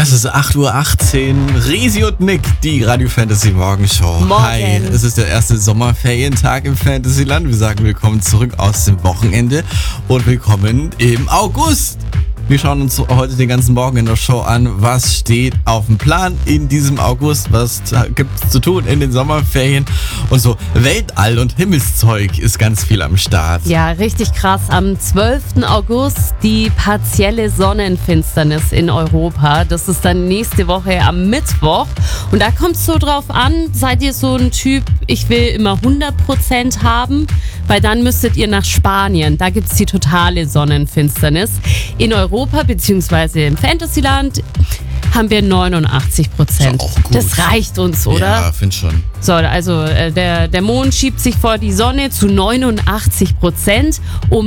Es ist 8:18 Uhr. Risi und Nick, die Radio Fantasy Morgenshow. Morgen. Hi, es ist der erste Sommerferientag im Fantasyland. Wir sagen willkommen zurück aus dem Wochenende und willkommen im August. Wir schauen uns heute den ganzen Morgen in der Show an, was steht auf dem Plan in diesem August, was gibt es zu tun in den Sommerferien und so Weltall- und Himmelszeug ist ganz viel am Start. Ja, richtig krass. Am 12. August die partielle Sonnenfinsternis in Europa. Das ist dann nächste Woche am Mittwoch. Und da kommt es so drauf an, seid ihr so ein Typ, ich will immer 100% haben, weil dann müsstet ihr nach Spanien. Da gibt es die totale Sonnenfinsternis. In Europa bzw. im Fantasyland haben wir 89%. Auch gut. Das reicht uns, oder? Ja, find schon. So, also der Mond schiebt sich vor die Sonne zu 89% um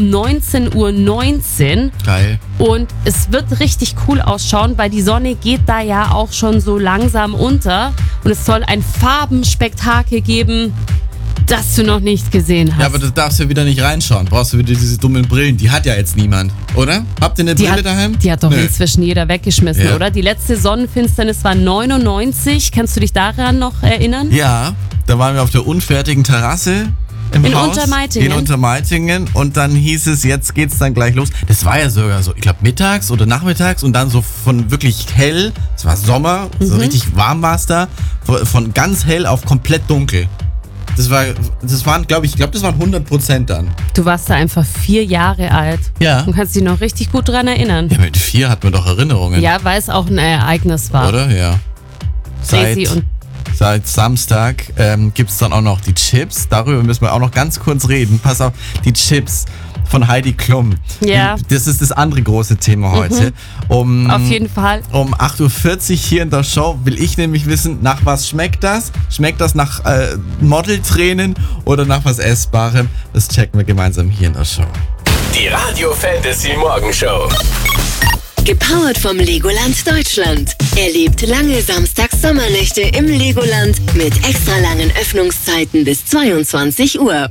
19:19 Uhr. Geil. Und es wird richtig cool ausschauen, weil die Sonne geht da ja auch schon so langsam unter. Und es soll ein Farbenspektakel geben, das du noch nicht gesehen hast. Ja, aber du darfst ja wieder nicht reinschauen. Brauchst du wieder diese dummen Brillen. Die hat ja jetzt niemand, oder? Habt ihr eine Brille daheim? Die hat doch Nö. inzwischen jeder weggeschmissen, Ja. oder? Die letzte Sonnenfinsternis war 99. Kannst du dich daran noch erinnern? Ja, da waren wir auf der unfertigen Terrasse im In Haus. Untermeitingen. In Untermeitingen. Und dann hieß es, jetzt geht's dann gleich los. Das war ja sogar so, ich glaube mittags oder nachmittags und dann so von wirklich hell, es war Sommer, so richtig warm war es da, von ganz hell auf komplett dunkel. Das waren, glaube ich, das waren 100% dann. Du warst da einfach 4 Jahre alt. Ja. Und kannst dich noch richtig gut dran erinnern. Ja, mit 4 hat man doch Erinnerungen. Ja, weil es auch ein Ereignis war. Oder? Ja. Crazy und Seit Samstag gibt es dann auch noch die Chips. Darüber müssen wir auch noch ganz kurz reden. Pass auf, die Chips von Heidi Klum. Ja. Das ist das andere große Thema heute. auf jeden Fall. Um 8:40 Uhr hier in der Show will ich nämlich wissen, nach was schmeckt das? Schmeckt das nach Modeltränen oder nach was Essbarem? Das checken wir gemeinsam hier in der Show. Die Radio Fantasy Morgenshow. Gepowert vom Legoland Deutschland. Erlebt lange Samstags-Sommernächte im Legoland mit extra langen Öffnungszeiten bis 22 Uhr.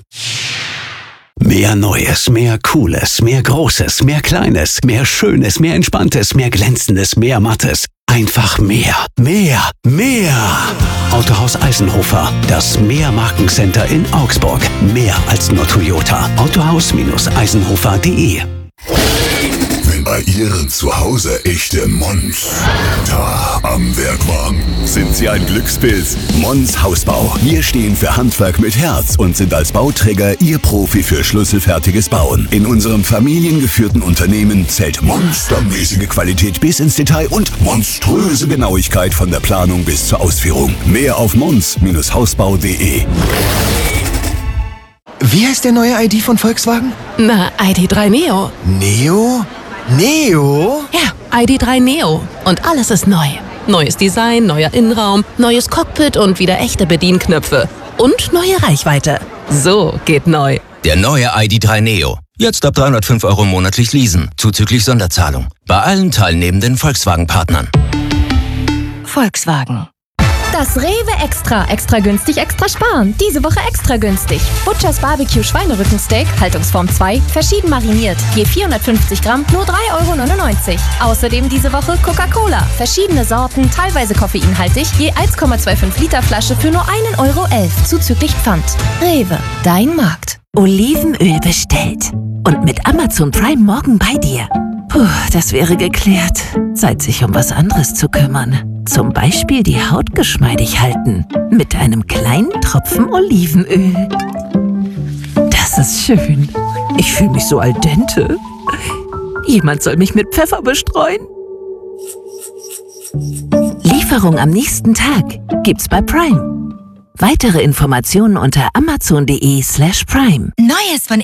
Mehr Neues, mehr Cooles, mehr Großes, mehr Kleines, mehr Schönes, mehr Entspanntes, mehr Glänzendes, mehr Mattes. Einfach mehr, mehr, mehr. Autohaus Eisenhofer, das Mehr-Markencenter in Augsburg. Mehr als nur Toyota. Autohaus-eisenhofer.de. Wenn bei Ihren Zuhause echte Monster am Werk waren, sind Sie ein Glückspilz. Mons Hausbau. Wir stehen für Handwerk mit Herz und sind als Bauträger Ihr Profi für schlüsselfertiges Bauen. In unserem familiengeführten Unternehmen zählt monstermäßige Qualität bis ins Detail und monströse Genauigkeit von der Planung bis zur Ausführung. Mehr auf mons-hausbau.de. Wie heißt der neue ID von Volkswagen? Na, ID3 Neo. Neo? Neo? Ja, ID3 Neo. Und alles ist neu. Neues Design, neuer Innenraum, neues Cockpit und wieder echte Bedienknöpfe. Und neue Reichweite. So geht neu. Der neue ID3 Neo. Jetzt ab 305 € monatlich leasen, zuzüglich Sonderzahlung. Bei allen teilnehmenden Volkswagen-Partnern. Volkswagen. Das Rewe Extra. Extra günstig, extra sparen. Diese Woche extra günstig. Butchers Barbecue Schweinerückensteak, Haltungsform 2, verschieden mariniert. Je 450 Gramm, nur 3,99 €. Außerdem diese Woche Coca-Cola. Verschiedene Sorten, teilweise koffeinhaltig, je 1,25 Liter Flasche für nur 1,11 € zuzüglich Pfand. Rewe, dein Markt. Olivenöl bestellt. Und mit Amazon Prime morgen bei dir. Puh, das wäre geklärt. Zeit, sich um was anderes zu kümmern. Zum Beispiel die Haut geschmeidig halten. Mit einem kleinen Tropfen Olivenöl. Das ist schön. Ich fühle mich so al dente. Jemand soll mich mit Pfeffer bestreuen. Lieferung am nächsten Tag gibt's bei Prime. Weitere Informationen unter amazon.de/prime. Neues von